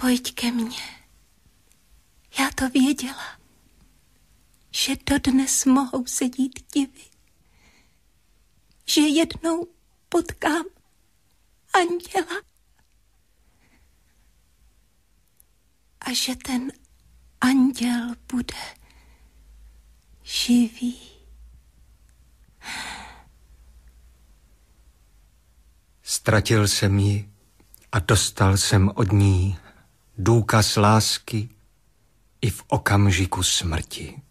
Pojď ke mně. Já to věděla, že dodnes mohou se dít divy, že jednou potkám anděla a že ten anděl bude živý. Ztratil jsem ji a dostal jsem od ní důkaz lásky i v okamžiku smrti.